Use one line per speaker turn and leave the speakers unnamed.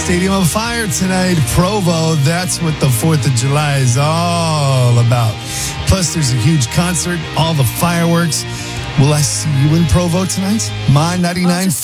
Stadium of Fire tonight, Provo. That's what the 4th of July is all about. Plus, there's a huge concert, all the fireworks. Will I see you in Provo tonight? My 99.5.